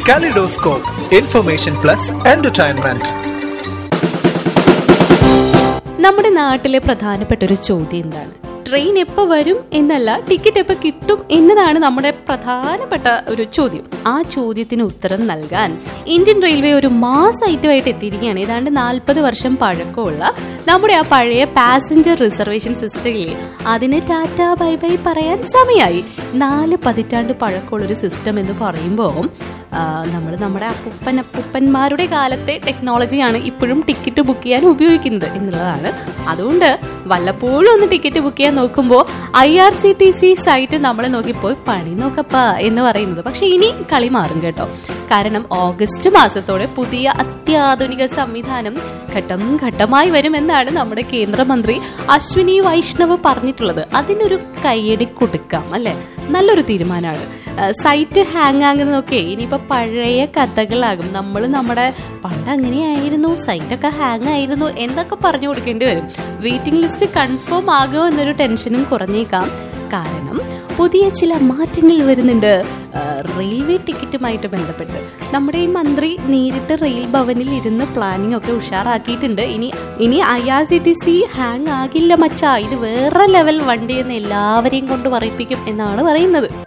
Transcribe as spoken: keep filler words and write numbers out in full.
Kaleidoscope, information plus entertainment. നമ്മുടെ നാട്ടിലെ പ്രധാനപ്പെട്ട ഒരു ചോദ്യം എന്താണ്? ട്രെയിൻ എപ്പോൾ വരും എന്നല്ല, ടിക്കറ്റ് എപ്പോൾ കിട്ടും എന്നതാണ് നമ്മുടെ പ്രധാനപ്പെട്ട ഒരു ചോദ്യം. ആ ചോദ്യത്തിന് ഉത്തരം നൽകാൻ ഇന്ത്യൻ റെയിൽവേ ഒരു മാസ് ഐറ്റമായിട്ട് എത്തിയിരിക്കുകയാണ്. ഏതാണ്ട് നാൽപ്പത് വർഷം പഴക്കമുള്ള നമ്മുടെ ആ പഴയ പാസഞ്ചർ റിസർവേഷൻ സിസ്റ്റമില്ലേ, അതിന് ടാറ്റ ബൈ ബൈ പറയാൻ സമയമായി. നാല് പതിറ്റാണ്ട് പഴക്കമുള്ളൊരു സിസ്റ്റം എന്ന് പറയുമ്പോൾ നമ്മൾ നമ്മുടെ അപ്പൂപ്പൻ അപ്പൂപ്പന്മാരുടെ കാലത്തെ ടെക്നോളജിയാണ് ഇപ്പോഴും ടിക്കറ്റ് ബുക്ക് ചെയ്യാൻ ഉപയോഗിക്കുന്നത് എന്നുള്ളതാണ്. അതുകൊണ്ട് വല്ലപ്പോഴും ഒന്ന് ടിക്കറ്റ് ബുക്ക് ചെയ്യാൻ നോക്കുമ്പോൾ I R C T C site നമ്മളെ നോക്കിപ്പോയി പണി നോക്കപ്പാ എന്ന് പറയുന്നത്. പക്ഷെ ഇനി കളി മാറും കേട്ടോ. കാരണം ഓഗസ്റ്റ് മാസത്തോടെ പുതിയ അത്യാധുനിക സംവിധാനം ഘട്ടം ഘട്ടമായി വരുമെന്നാണ് നമ്മുടെ കേന്ദ്രമന്ത്രി അശ്വിനി വൈഷ്ണവ് പറഞ്ഞിട്ടുള്ളത്. അതിനൊരു കയ്യടി കൊടുക്കാം അല്ലെ? നല്ലൊരു തീരുമാനമാണ്. സൈറ്റ് ഹാങ് ആകുന്നതൊക്കെ ഇനിയിപ്പോൾ പഴയ കഥകളാകും. നമ്മൾ നമ്മുടെ പണ്ട് അങ്ങനെയായിരുന്നു, സൈറ്റൊക്കെ ഹാങ് ആയിരുന്നു എന്നൊക്കെ പറഞ്ഞു കൊടുക്കേണ്ടി വരും. വെയിറ്റിംഗ് ലിസ്റ്റ് കൺഫേം ആകുമോ എന്നൊരു ടെൻഷനും കുറഞ്ഞേക്കാം. കാരണം പുതിയ ചില മാറ്റങ്ങൾ വരുന്നുണ്ട് റെയിൽവേ ടിക്കറ്റുമായിട്ട് ബന്ധപ്പെട്ട്. നമ്മുടെ ഈ മന്ത്രി നേരിട്ട് റെയിൽ ഭവനിൽ ഇരുന്ന് പ്ലാനിങ് ഒക്കെ ഉഷാറാക്കിയിട്ടുണ്ട്. ഇനി ഇനി I R C T C hang ആകില്ല മച്ചാ, ഇത് വേറെ ലെവൽ വണ്ടിയെന്ന് എല്ലാവരെയും കൊണ്ട് പറയിപ്പിക്കും എന്നാണ് പറയുന്നത്.